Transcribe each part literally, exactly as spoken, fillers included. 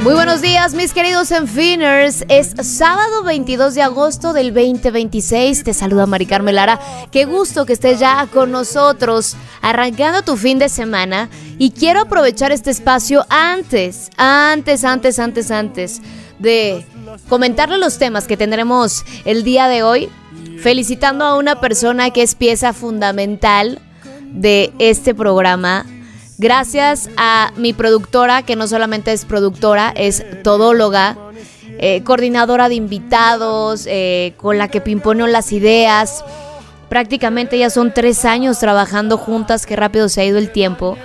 Muy buenos días, mis queridos Enfiners. Es sábado veintidós de agosto del veinte veintiséis. Te saluda Mari Carmen Lara. Qué gusto que estés ya con nosotros, arrancando tu fin de semana. Y quiero aprovechar este espacio antes, antes, antes, antes, antes de comentarle los temas que tendremos el día de hoy, felicitando a una persona que es pieza fundamental de este programa. Gracias a mi productora, que no solamente es productora, es todóloga, eh, coordinadora de invitados, eh, con la que pimponeo las ideas. Prácticamente ya son tres años trabajando juntas, qué rápido se ha ido el tiempo.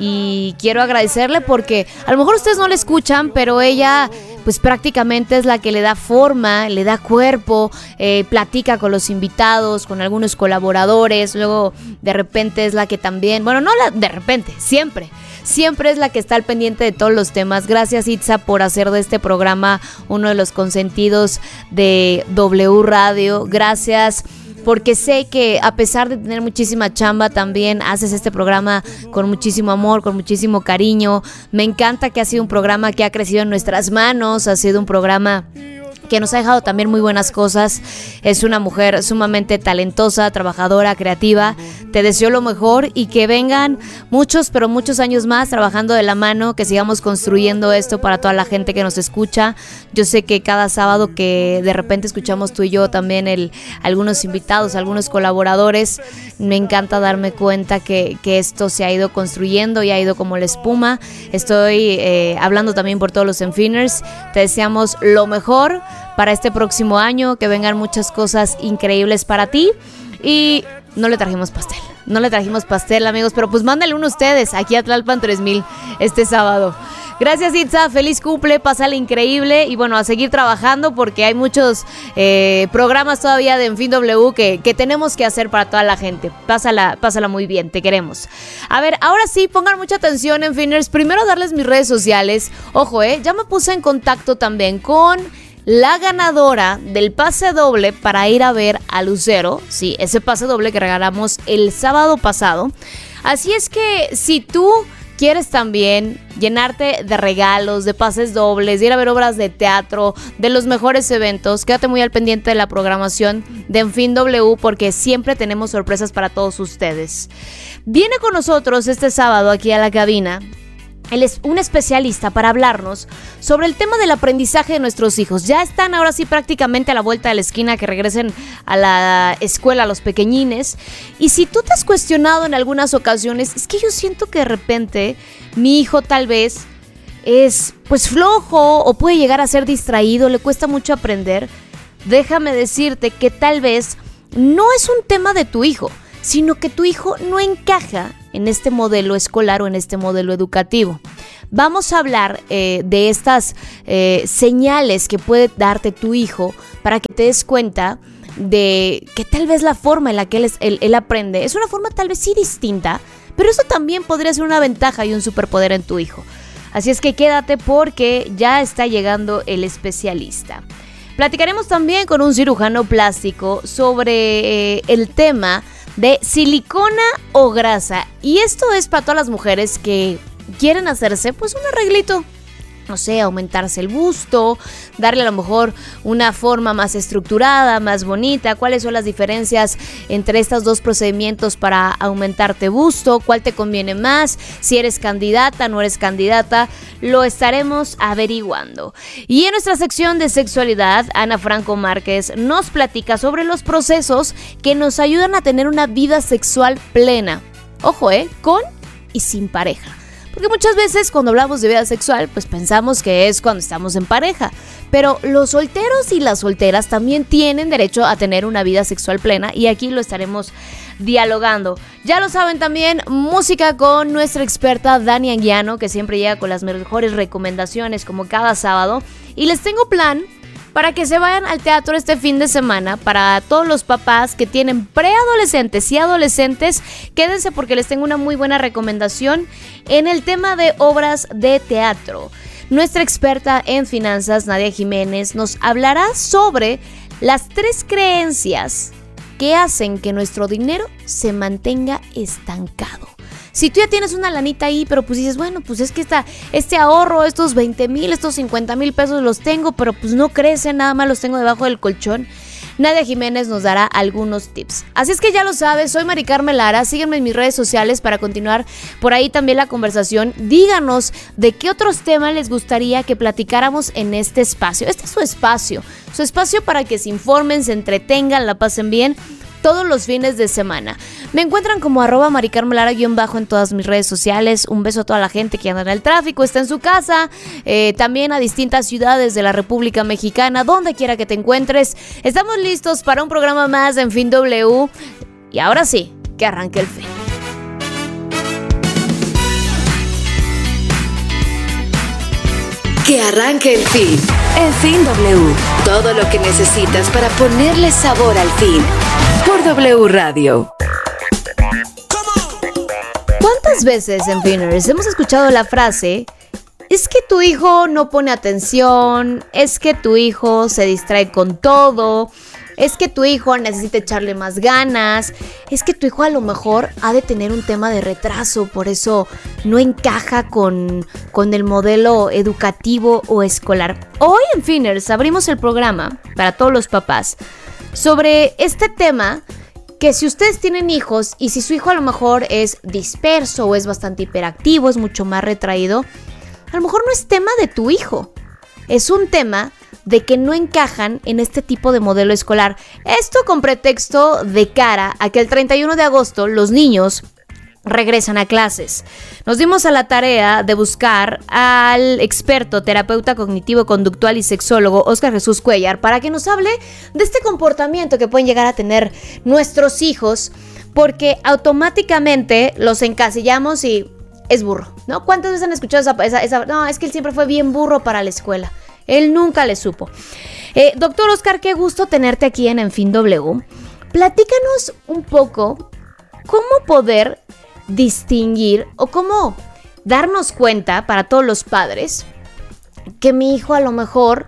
Y quiero agradecerle porque a lo mejor ustedes no la escuchan, pero ella pues prácticamente es la que le da forma, le da cuerpo, eh, platica con los invitados, con algunos colaboradores. Luego de repente es la que también, bueno, no la, de repente, siempre, siempre es la que está al pendiente de todos los temas. Gracias, Itza, por hacer de este programa uno de los consentidos de W Radio. Gracias, porque sé que a pesar de tener muchísima chamba, también haces este programa con muchísimo amor, con muchísimo cariño. Me encanta que ha sido un programa que ha crecido en nuestras manos, ha sido un programa que nos ha dejado también muy buenas cosas. Es una mujer sumamente talentosa, trabajadora, creativa. Te deseo lo mejor y que vengan muchos, pero muchos años más trabajando de la mano, que sigamos construyendo esto para toda la gente que nos escucha. Yo sé que cada sábado que de repente escuchamos tú y yo también el, algunos invitados, algunos colaboradores, me encanta darme cuenta que, que esto se ha ido construyendo y ha ido como la espuma. Estoy eh, hablando también por todos los Enfiners. Te deseamos lo mejor para este próximo año, que vengan muchas cosas increíbles para ti. Y no le trajimos pastel, no le trajimos pastel, amigos, pero pues mándale uno a ustedes aquí a Tlalpan tres mil este sábado. Gracias, Itza, feliz cumple, pásale increíble y bueno, a seguir trabajando porque hay muchos eh, programas todavía de Enfin W que, que tenemos que hacer para toda la gente. Pásala, pásala muy bien, te queremos. A ver, ahora sí, pongan mucha atención, Enfiners. Primero darles mis redes sociales. Ojo, eh, ya me puse en contacto también con la ganadora del pase doble para ir a ver a Lucero. Sí, ese pase doble que regalamos el sábado pasado. Así es que si tú quieres también llenarte de regalos, de pases dobles, de ir a ver obras de teatro, de los mejores eventos, quédate muy al pendiente de la programación de Enfin W porque siempre tenemos sorpresas para todos ustedes. Viene con nosotros este sábado aquí a la cabina. Él es un especialista para hablarnos sobre el tema del aprendizaje de nuestros hijos. Ya están ahora sí prácticamente a la vuelta de la esquina que regresen a la escuela los pequeñines. Y si tú te has cuestionado en algunas ocasiones, es que yo siento que de repente mi hijo tal vez es pues flojo o puede llegar a ser distraído, le cuesta mucho aprender. Déjame decirte que tal vez no es un tema de tu hijo, sino que tu hijo no encaja en este modelo escolar o en este modelo educativo. Vamos a hablar eh, de estas eh, señales que puede darte tu hijo para que te des cuenta de que tal vez la forma en la que él, es, él, él aprende es una forma tal vez sí distinta, pero eso también podría ser una ventaja y un superpoder en tu hijo. Así es que quédate porque ya está llegando el especialista. Platicaremos también con un cirujano plástico sobre eh, el tema de silicona o grasa. Y esto es para todas las mujeres que quieren hacerse pues un arreglito. No sé, aumentarse el busto, darle a lo mejor una forma más estructurada, más bonita. ¿Cuáles son las diferencias entre estos dos procedimientos para aumentarte busto? ¿Cuál te conviene más? Si eres candidata, no eres candidata, lo estaremos averiguando. Y en nuestra sección de sexualidad, Ana Franco Márquez nos platica sobre los procesos que nos ayudan a tener una vida sexual plena. Ojo, ¿eh? Con y sin pareja. Porque muchas veces cuando hablamos de vida sexual, pues pensamos que es cuando estamos en pareja. Pero los solteros y las solteras también tienen derecho a tener una vida sexual plena y aquí lo estaremos dialogando. Ya lo saben también, música con nuestra experta Dani Anguiano, que siempre llega con las mejores recomendaciones como cada sábado. Y les tengo plan para que se vayan al teatro este fin de semana. Para todos los papás que tienen preadolescentes y adolescentes, quédense porque les tengo una muy buena recomendación en el tema de obras de teatro. Nuestra experta en finanzas, Nadia Jiménez, nos hablará sobre las tres creencias que hacen que nuestro dinero se mantenga estancado. Si tú ya tienes una lanita ahí, pero pues dices, bueno, pues es que esta, este ahorro, estos veinte mil, estos cincuenta mil pesos los tengo, pero pues no crecen, nada más los tengo debajo del colchón. Nadia Jiménez nos dará algunos tips. Así es que ya lo sabes, soy Mari Carmen Lara, síguenme en mis redes sociales para continuar por ahí también la conversación. Díganos de qué otros temas les gustaría que platicáramos en este espacio. Este es su espacio, su espacio para que se informen, se entretengan, la pasen bien todos los fines de semana. Me encuentran como arroba maricarmelara guión bajo en todas mis redes sociales. Un beso a toda la gente que anda en el tráfico, está en su casa, eh, también a distintas ciudades de la República Mexicana, donde quiera que te encuentres. Estamos listos para un programa más en Fin W. Y ahora sí, que arranque el fin. Que arranque el fin. El Fin W. Todo lo que necesitas para ponerle sabor al fin. Por W Radio. ¿Cuántas veces en Finners hemos escuchado la frase: es que tu hijo no pone atención, es que tu hijo se distrae con todo, es que tu hijo necesita echarle más ganas, es que tu hijo a lo mejor ha de tener un tema de retraso, por eso no encaja con, con el modelo educativo o escolar? Hoy en Finners abrimos el programa para todos los papás sobre este tema, que si ustedes tienen hijos y si su hijo a lo mejor es disperso o es bastante hiperactivo, es mucho más retraído, a lo mejor no es tema de tu hijo, es un tema de que no encajan en este tipo de modelo escolar. Esto con pretexto de cara a que el treinta y uno de agosto los niños regresan a clases. Nos dimos a la tarea de buscar al experto, terapeuta cognitivo-conductual y sexólogo Óscar Jesús Cuellar para que nos hable de este comportamiento que pueden llegar a tener nuestros hijos, porque automáticamente los encasillamos y es burro, ¿no? ¿Cuántas veces han escuchado esa, esa, esa? No, es que él siempre fue bien burro para la escuela. Él nunca le supo. Eh, doctor Óscar, qué gusto tenerte aquí en En Fin W. Platícanos un poco cómo poder distinguir o cómo darnos cuenta para todos los padres que mi hijo a lo mejor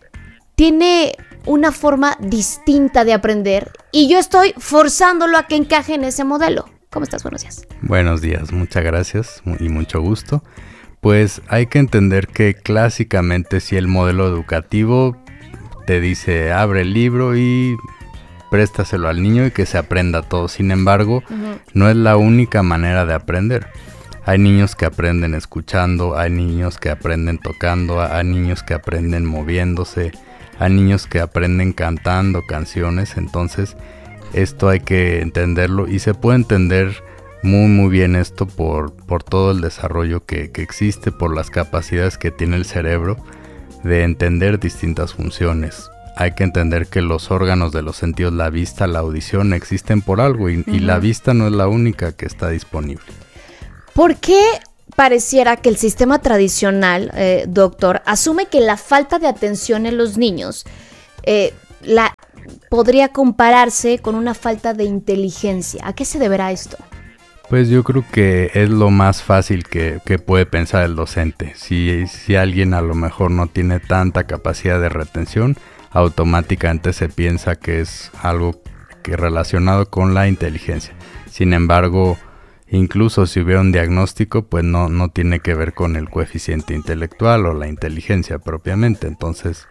tiene una forma distinta de aprender y yo estoy forzándolo a que encaje en ese modelo. ¿Cómo estás? Buenos días. Buenos días, muchas gracias y mucho gusto. Pues hay que entender que clásicamente si el modelo educativo te dice abre el libro y préstaselo al niño y que se aprenda todo. Sin embargo, uh-huh. no es la única manera de aprender. Hay niños que aprenden escuchando, hay niños que aprenden tocando, hay niños que aprenden moviéndose, hay niños que aprenden cantando canciones. Entonces, esto hay que entenderlo y se puede entender muy muy bien esto por, por todo el desarrollo que, que existe, por las capacidades que tiene el cerebro de entender distintas funciones. Hay que entender que los órganos de los sentidos, la vista, la audición, existen por algo y, uh-huh. y la vista no es la única que está disponible. ¿Por qué pareciera que el sistema tradicional, eh, doctor, asume que la falta de atención en los niños eh, la, podría compararse con una falta de inteligencia? ¿A qué se deberá esto? Pues yo creo que es lo más fácil que, que puede pensar el docente. Si, si alguien a lo mejor no tiene tanta capacidad de retención, automáticamente se piensa que es algo que relacionado con la inteligencia. Sin embargo, incluso si hubiera un diagnóstico, pues no, no tiene que ver con el coeficiente intelectual o la inteligencia propiamente. Entonces,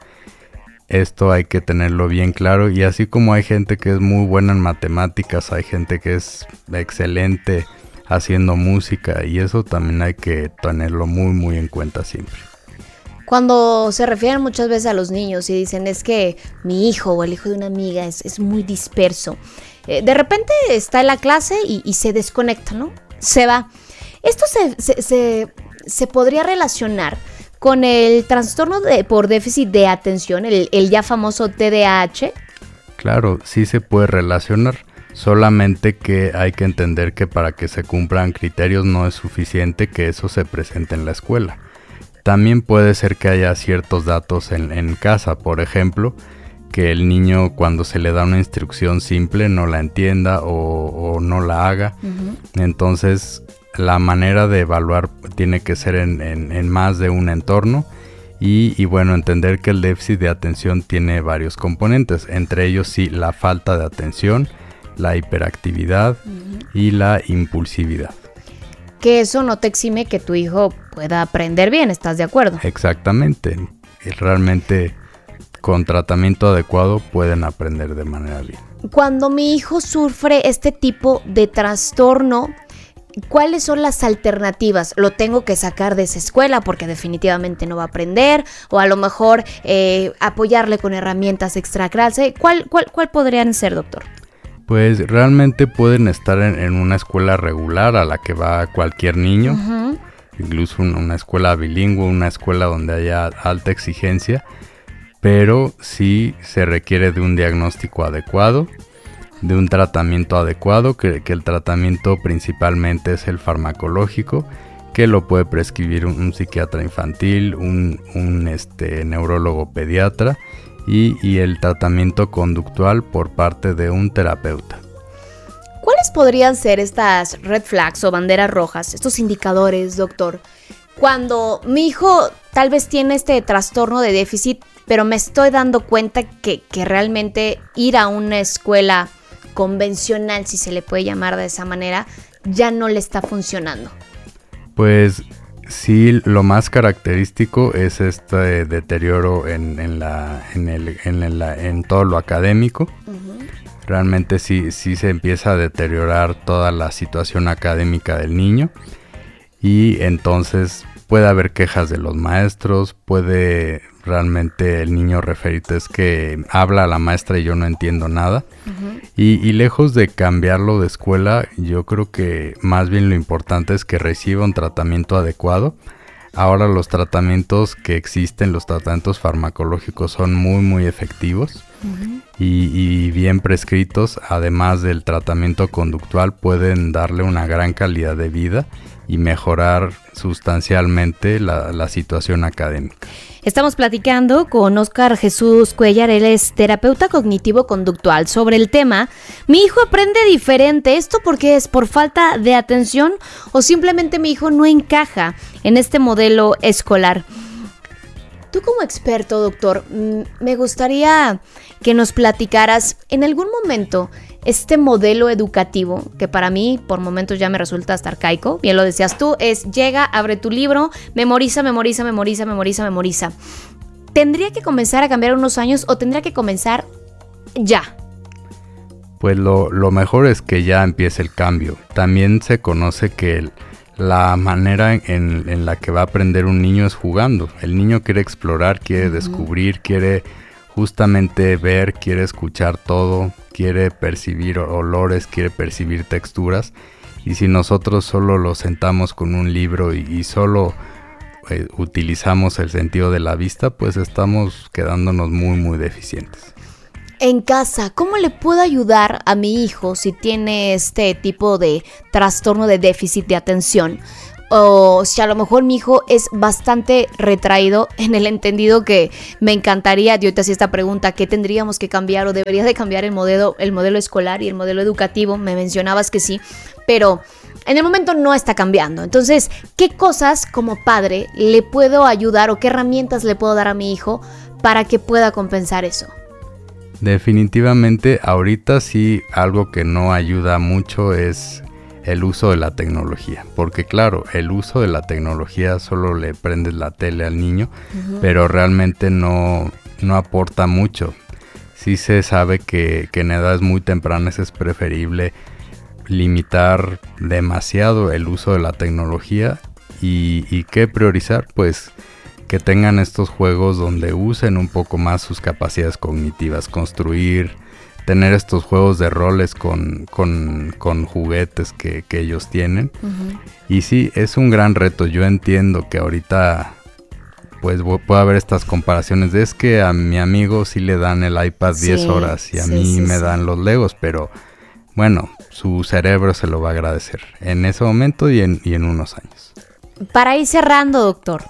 esto hay que tenerlo bien claro. Y así como hay gente que es muy buena en matemáticas, hay gente que es excelente haciendo música, y eso también hay que tenerlo muy muy en cuenta siempre. Cuando se refieren muchas veces a los niños y dicen es que mi hijo o el hijo de una amiga es, es muy disperso, eh, de repente está en la clase y, y se desconecta, ¿no? Se va. Esto se, se, se, se podría relacionar con el trastorno de, por déficit de atención, el, el ya famoso T D A H. Claro, sí se puede relacionar, solamente que hay que entender que para que se cumplan criterios no es suficiente que eso se presente en la escuela. También puede ser que haya ciertos datos en, en casa, por ejemplo, que el niño cuando se le da una instrucción simple no la entienda o, o no la haga. Uh-huh. Entonces, la manera de evaluar tiene que ser en, en, en más de un entorno y, y bueno, entender que el déficit de atención tiene varios componentes, entre ellos sí la falta de atención, la hiperactividad uh-huh. y la impulsividad. que eso no te exime que tu hijo pueda aprender bien, ¿estás de acuerdo? Exactamente. Y realmente con tratamiento adecuado pueden aprender de manera bien. Cuando mi hijo sufre este tipo de trastorno, ¿cuáles son las alternativas? ¿Lo tengo que sacar de esa escuela porque definitivamente no va a aprender? ¿O a lo mejor eh, apoyarle con herramientas extra clase? ¿Cuál, cuál, ¿Cuál podrían ser, doctor? Pues realmente pueden estar en, en una escuela regular a la que va cualquier niño, uh-huh. incluso una, una escuela bilingüe, una escuela donde haya alta exigencia, pero sí se requiere de un diagnóstico adecuado, de un tratamiento adecuado, que, que el tratamiento principalmente es el farmacológico, que lo puede prescribir un, un psiquiatra infantil, un, un este, neurólogo pediatra y, y el tratamiento conductual por parte de un terapeuta. ¿Cuáles podrían ser estas red flags o banderas rojas, estos indicadores, doctor? Cuando mi hijo tal vez tiene este trastorno de déficit, pero me estoy dando cuenta que, que realmente ir a una escuela convencional, si se le puede llamar de esa manera, ya no le está funcionando. Pues sí, lo más característico es este deterioro en, en, la, en, el, en, la, en todo lo académico. Uh-huh. Realmente sí, sí se empieza a deteriorar toda la situación académica del niño y entonces puede haber quejas de los maestros, puede realmente el niño referirte es que habla a la maestra y yo no entiendo nada. Uh-huh. y, y lejos de cambiarlo de escuela, yo creo que más bien lo importante es que reciba un tratamiento adecuado. Ahora los tratamientos que existen, los tratamientos farmacológicos son muy muy efectivos. Uh-huh. y, y bien prescritos, además del tratamiento conductual, pueden darle una gran calidad de vida y mejorar sustancialmente la, la situación académica. Estamos platicando con Óscar Jesús Cuellar, él es terapeuta cognitivo-conductual, sobre el tema ¿mi hijo aprende diferente? ¿Esto por qué es? ¿Por falta de atención o simplemente mi hijo no encaja en este modelo escolar? Tú como experto, doctor, me gustaría que nos platicaras en algún momento este modelo educativo, que para mí por momentos ya me resulta hasta arcaico, bien lo decías tú, es llega, abre tu libro, memoriza, memoriza, memoriza, memoriza, memoriza. ¿Tendría que comenzar a cambiar unos años o tendría que comenzar ya? Pues lo, lo mejor es que ya empiece el cambio. También se conoce que el La manera en, en la que va a aprender un niño es jugando. El niño quiere explorar, quiere uh-huh. descubrir, quiere justamente ver, quiere escuchar todo, quiere percibir olores, quiere percibir texturas. Y si nosotros solo lo sentamos con un libro y, y solo eh, utilizamos el sentido de la vista, pues estamos quedándonos muy muy deficientes. En casa, ¿cómo le puedo ayudar a mi hijo si tiene este tipo de trastorno de déficit de atención? O si a lo mejor mi hijo es bastante retraído, en el entendido que me encantaría, yo te hacía esta pregunta, ¿qué tendríamos que cambiar o debería de cambiar el modelo, el modelo escolar y el modelo educativo? Me mencionabas que sí, pero en el momento no está cambiando. Entonces, ¿qué cosas como padre le puedo ayudar o qué herramientas le puedo dar a mi hijo para que pueda compensar eso? Definitivamente ahorita sí algo que no ayuda mucho es el uso de la tecnología, porque claro, el uso de la tecnología solo le prendes la tele al niño, uh-huh. pero realmente no, no aporta mucho. Sí se sabe que, que en edades muy tempranas es preferible limitar demasiado el uso de la tecnología y, y ¿qué priorizar? Pues que tengan estos juegos donde usen un poco más sus capacidades cognitivas, construir, tener estos juegos de roles con, con, con juguetes que, que ellos tienen. Uh-huh. Y sí, es un gran reto. Yo entiendo que ahorita pues puede haber estas comparaciones de es que a mi amigo sí le dan el iPad sí, diez horas y a sí, mí sí, me sí. dan los Legos, pero bueno, su cerebro se lo va a agradecer en ese momento y en, y en unos años. Para ir cerrando, doctor,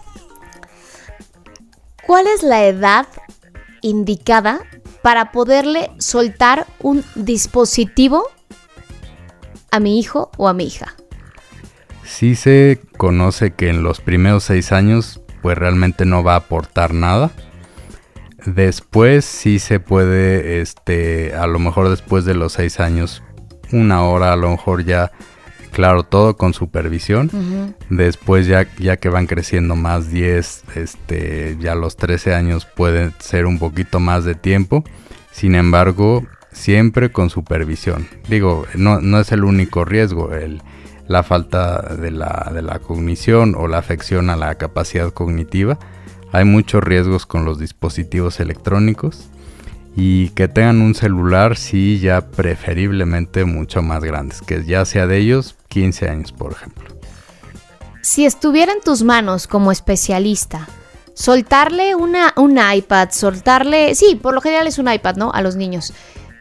¿cuál es la edad indicada para poderle soltar un dispositivo a mi hijo o a mi hija? Sí se conoce que en los primeros seis años pues realmente no va a aportar nada. Después sí se puede, este, a lo mejor después de los seis años, una hora a lo mejor ya Claro, todo con supervisión. Uh-huh. Después ya, ya que van creciendo más, diez, este, ya a los trece años puede ser un poquito más de tiempo. Sin embargo, siempre con supervisión. Digo, no, no es el único riesgo, el, la falta de la, de la cognición o la afección a la capacidad cognitiva. Hay muchos riesgos con los dispositivos electrónicos. Y que tengan un celular, sí, ya preferiblemente mucho más grandes, que ya sea de ellos quince años, por ejemplo. Si estuviera en tus manos como especialista, soltarle una, un iPad, soltarle... Sí, por lo general es un iPad, ¿no? A los niños.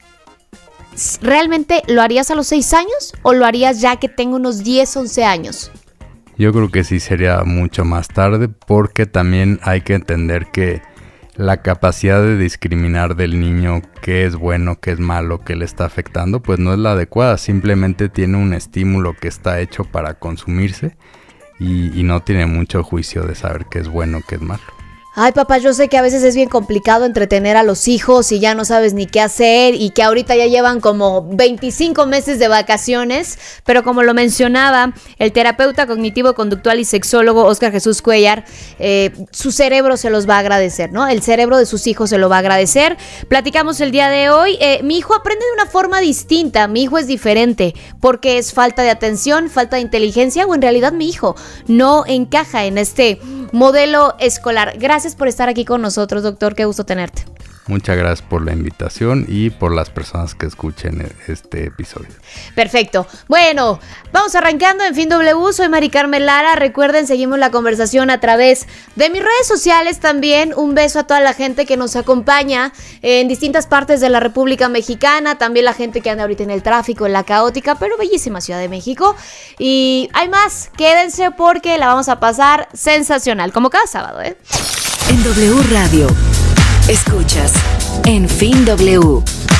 ¿Realmente lo harías a los seis años o lo harías ya que tenga unos diez, once años? Yo creo que sí sería mucho más tarde, porque también hay que entender que la capacidad de discriminar del niño qué es bueno, qué es malo, qué le está afectando, pues no es la adecuada. Simplemente tiene un estímulo que está hecho para consumirse y, y no tiene mucho juicio de saber qué es bueno, qué es malo. Ay, papá, yo sé que a veces es bien complicado entretener a los hijos y ya no sabes ni qué hacer y que ahorita ya llevan como veinticinco meses de vacaciones, pero como lo mencionaba el terapeuta cognitivo-conductual y sexólogo Óscar Jesús Cuellar, eh, su cerebro se los va a agradecer, ¿no? El cerebro de sus hijos se lo va a agradecer. Platicamos el día de hoy, eh, mi hijo aprende de una forma distinta, mi hijo es diferente, porque es falta de atención, falta de inteligencia, o en realidad mi hijo no encaja en este modelo escolar. Gracias por estar aquí con nosotros, doctor. Qué gusto tenerte. Muchas gracias por la invitación y por las personas que escuchen este episodio. Perfecto. Bueno, vamos arrancando en Fin W. Soy Mari Carmen Lara. Recuerden, seguimos la conversación a través de mis redes sociales también. Un beso a toda la gente que nos acompaña en distintas partes de la República Mexicana. También la gente que anda ahorita en el tráfico, en la caótica, pero bellísima Ciudad de México. Y hay más. Quédense porque la vamos a pasar sensacional, como cada sábado, ¿eh? En W Radio, escuchas En Fin W.